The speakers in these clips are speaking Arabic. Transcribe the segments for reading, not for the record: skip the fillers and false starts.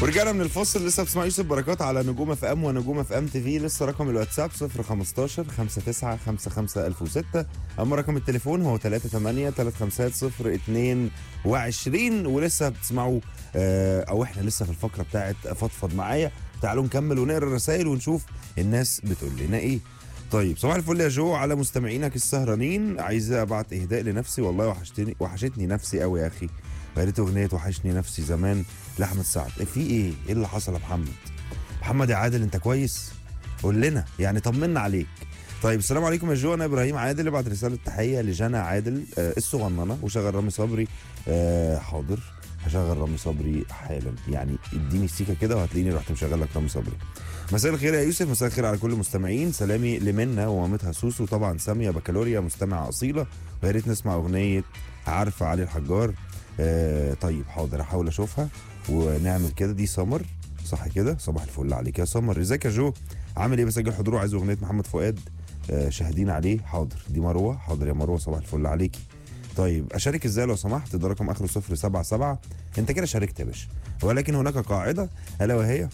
ورجعنا من الفاصل. لسه بتسمع يوسف بركات على نجوم اف ام ونجوم اف ام تي في. لسه رقم الواتساب 015 59 55 1006. اما رقم التليفون هو 38 350 22. ولسه بتسمعوا او احنا لسه في الفقره بتاعت فضفض معايا. تعالوا نكمل ونقرا الرسائل ونشوف الناس بتقول لنا ايه. طيب صباح الفل يا جو على مستمعينك السهرانين. عايز ابعت اهداء لنفسي، والله وحشتني نفسي قوي يا اخي. يا ريت اغنيه وحشني نفسي زمان لاحمد سعد. في ايه اللي حصل يا محمد يا عادل؟ انت كويس؟ قول لنا يعني، طمنا عليك. طيب السلام عليكم يا جو، انا ابراهيم عادل. ابعت رساله تحيه لجنى عادل الصغننه، وشغل رامي صبري. حاضر، هشغل رامي صبري حالا. يعني اديني السيكه كده وهتلاقيني رحت مشغل لك رامي صبري. مساء الخير يا يوسف، مساء الخير على كل المستمعين. سلامي لمنى ومامتها سوسو، طبعا ساميه بكالوريا مستمعه اصيله. ويا ريت نسمع اغنيه عارفه علي الحجار. طيب حاضر، احاول اشوفها ونعمل كده. دي سمر صح كده؟ صباح الفل عليك يا سمر. ازيك يا جو؟ عامل ايه؟ بسجل حضور وعايز اغنيه محمد فؤاد شاهدين عليه. حاضر. دي مروه. حاضر يا مروه، صباح الفل عليكي. طيب اشارك ازاي لو سمحت؟ ده رقم اخره 077. انت كده شاركت يا باشا، ولكن هناك قاعده الا وهي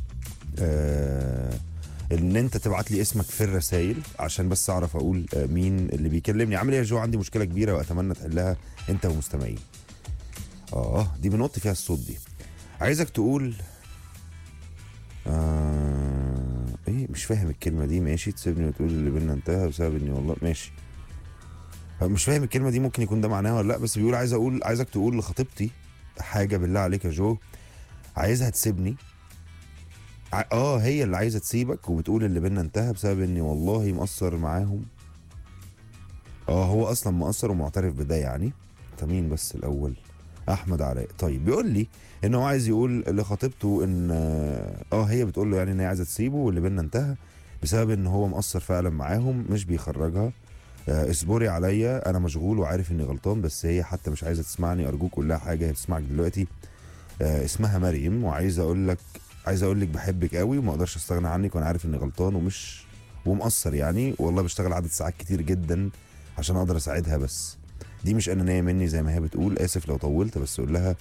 ان انت تبعت لي اسمك في الرسائل عشان بس اعرف اقول مين اللي بيكلمني. عامل ايه يا جو؟ عندي مشكله كبيره واتمنى تحلها انت ومستمعين. دي بنوطي فيها الصوت دي. عايزك تقول ايه؟ مش فاهم الكلمه دي. ماشي، تسيبني وتقول اللي بينا انتهى بسبب اني والله ماشي. مش فاهم الكلمه دي، ممكن يكون ده معناها ولا لا. بس بيقول عايزك تقول لخطيبتي حاجه بالله عليك يا جو. عايزها تسيبني. هي اللي عايزه تسيبك، وبتقول اللي بينا انتهى بسبب اني والله مقصر معاهم. هو اصلا مقصر ومعترف بده يعني. انت مين بس الاول؟ احمد علاء. طيب بيقول لي ان هو عايز يقول لخطيبته ان هي بتقول له يعني ان هي عايزه تسيبه واللي بينا انتهى بسبب ان هو مقصر فعلا معاهم، مش بيخرجها. اصبري عليا، انا مشغول وعارف اني غلطان، بس هي حتى مش عايزه تسمعني. ارجوك قول لها حاجه، هي بتسمعك دلوقتي. اسمها مريم، وعايز اقول لك بحبك قوي وما اقدرش استغنى عنك، وانا عارف اني غلطان ومقصر يعني. والله بشتغل عدد ساعات كتير جدا عشان اقدر اساعدها، بس دي مش انانيه مني زي ما هي بتقول. اسف لو طولت، بس قول لها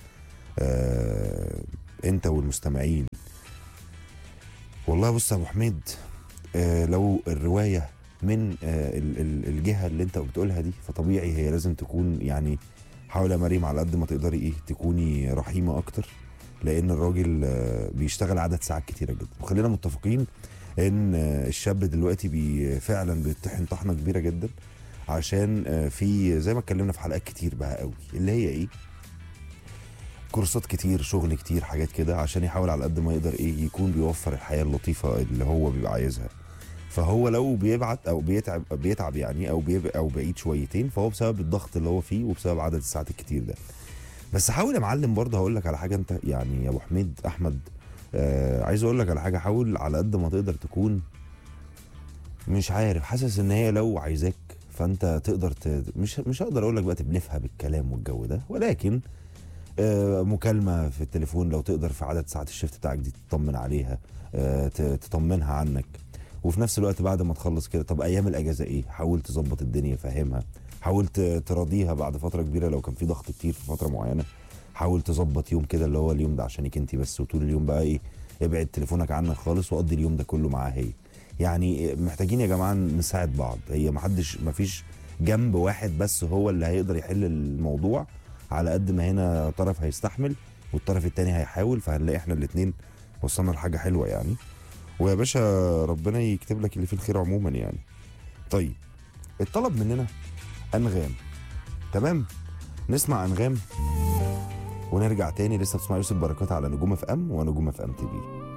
انت والمستمعين. والله بص يا ابو حميد، لو الروايه من الجهه اللي انت بتقولها دي، فطبيعي هي لازم تكون يعني. حاول يا مريم على قد ما تقدري تكوني رحيمه اكتر، لان الراجل بيشتغل عدد ساعات كتيره جدا. وخلينا متفقين ان الشاب دلوقتي فعلا بيطحن طحنه كبيره جدا، عشان في زي ما اتكلمنا في حلقات كتير بقى قوي، اللي هي ايه؟ كورسات كتير، شغل كتير، حاجات كده، عشان يحاول على قد ما يقدر يكون بيوفر الحياه اللطيفه اللي هو بيبقى عايزها. فهو لو بيبعت او بيتعب يعني، او بعيد شويتين، فهو بسبب الضغط اللي هو فيه وبسبب عدد الساعات الكتير ده. بس حاول يا معلم برضه، هقول لك على حاجه انت يعني يا ابو حميد احمد. عايز اقول لك على حاجه. حاول على قد ما تقدر تكون، مش عارف، حاسس ان هي لو عايزاك فانت تقدر مش هقدر اقول لك بقى تبنفها بالكلام والجو ده، ولكن مكالمه في التليفون لو تقدر في عدد ساعات الشفت بتاعك دي تطمن عليها، تطمنها عنك. وفي نفس الوقت بعد ما تخلص كده، طب ايام الاجازه ايه؟ حاول تظبط الدنيا، فهمها. حاول تراضيها بعد فتره كبيره لو كان في ضغط كتير في فتره معينه. حاول تظبط يوم كده اللي هو اليوم ده عشانك انت بس، وطول اليوم بقى ابعد تليفونك عنك خالص وقضي اليوم ده كله معاها هي. يعني محتاجين يا جماعه نساعد بعض. هي مفيش جنب واحد بس هو اللي هيقدر يحل الموضوع. على قد ما هنا طرف هيستحمل والطرف التاني هيحاول، فهنلاقي احنا الاتنين وصلنا لحاجه حلوه يعني. ويا باشا ربنا يكتب لك اللي فيه الخير عموما يعني. طيب الطلب مننا انغام، تمام؟ نسمع انغام ونرجع تاني. لسه بتسمع يوسف بركات على نجوم اف ام ونجوم اف ام تي في.